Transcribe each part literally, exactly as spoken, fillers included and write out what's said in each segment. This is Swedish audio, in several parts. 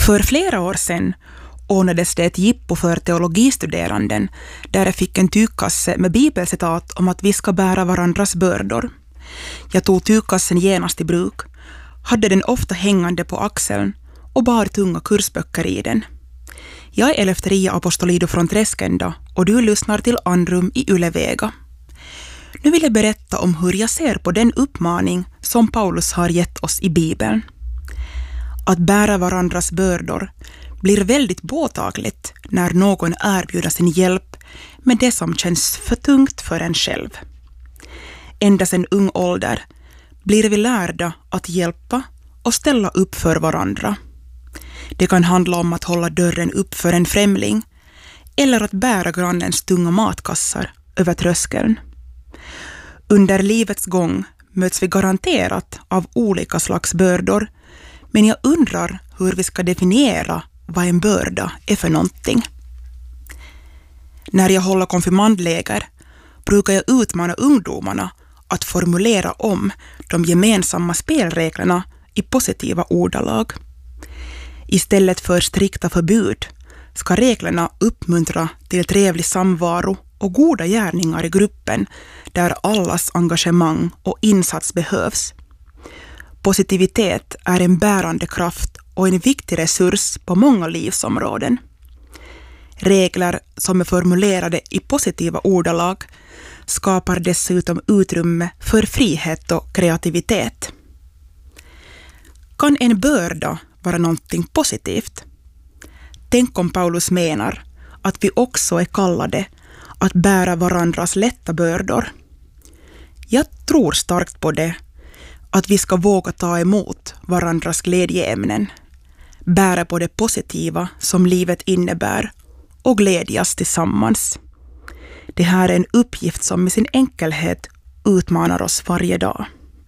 För flera år sedan ordnades det ett jippo för teologistuderanden där jag fick en tygkasse med bibelcitat om att vi ska bära varandras bördor. Jag tog tygkassen genast i bruk, hade den ofta hängande på axeln och bar tunga kursböcker i den. Jag är Eleftheria Apostolido från Träskända och du lyssnar till Andrum i Yle Vega. Nu vill jag berätta om hur jag ser på den uppmaning som Paulus har gett oss i Bibeln. Att bära varandras bördor blir väldigt påtagligt när någon erbjuder sin hjälp med det som känns för tungt för en själv. Ända sedan ung ålder blir vi lärda att hjälpa och ställa upp för varandra. Det kan handla om att hålla dörren upp för en främling eller att bära grannens tunga matkassar över tröskeln. Under livets gång möts vi garanterat av olika slags bördor, men jag undrar hur vi ska definiera vad en börda är för någonting. När jag håller konfirmandläger brukar jag utmana ungdomarna att formulera om de gemensamma spelreglerna i positiva ordalag. Istället för strikta förbud ska reglerna uppmuntra till trevlig samvaro och goda gärningar i gruppen där allas engagemang och insats behövs. Positivitet är en bärande kraft och en viktig resurs på många livsområden. Regler som är formulerade i positiva ordalag skapar dessutom utrymme för frihet och kreativitet. Kan en börda vara någonting positivt? Tänk om Paulus menar att vi också är kallade att bära varandras lätta bördor. Jag tror starkt på det, att vi ska våga ta emot varandras glädjeämnen, bära på det positiva som livet innebär och glädjas tillsammans. Det här är en uppgift som med sin enkelhet utmanar oss varje dag.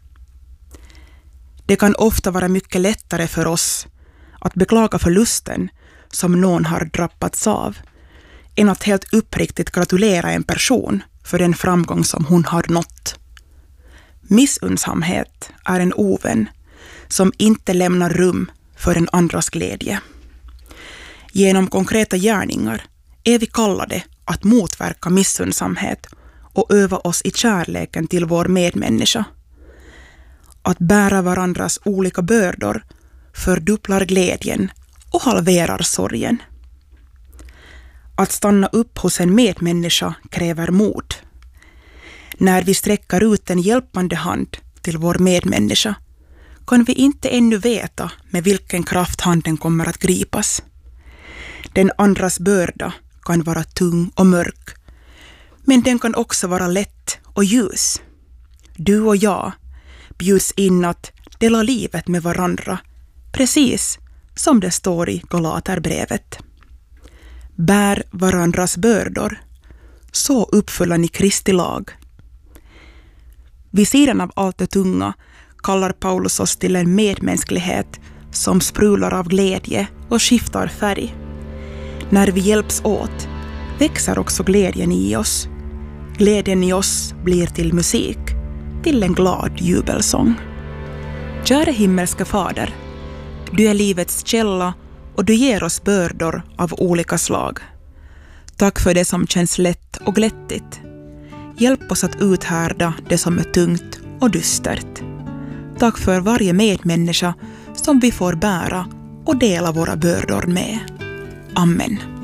Det kan ofta vara mycket lättare för oss att beklaga förlusten som någon har drabbats av än att helt uppriktigt gratulera en person för den framgång som hon har nått. Missundsamhet är en ovän som inte lämnar rum för en andras glädje. Genom konkreta gärningar är vi kallade att motverka missundsamhet och öva oss i kärleken till vår medmänniska. Att bära varandras olika bördor fördubblar glädjen och halverar sorgen. Att stanna upp hos en medmänniska kräver mod. När vi sträcker ut en hjälpande hand till vår medmänniska kan vi inte ännu veta med vilken kraft handen kommer att gripas. Den andras börda kan vara tung och mörk, men den kan också vara lätt och ljus. Du och jag bjuds in att dela livet med varandra, precis som det står i Galaterbrevet. Bär varandras bördor, så uppfyller ni Kristi lag. Vid sidan av allt det tunga kallar Paulus oss till en medmänsklighet som sprular av glädje och skiftar färg. När vi hjälps åt växer också glädjen i oss. Glädjen i oss blir till musik, till en glad jubelsång. Kära himmelska Fader, du är livets källa och du ger oss bördor av olika slag. Tack för det som känns lätt och glättigt. Hjälp oss att uthärda det som är tungt och dystert. Tack för varje medmänniska som vi får bära och dela våra bördor med. Amen.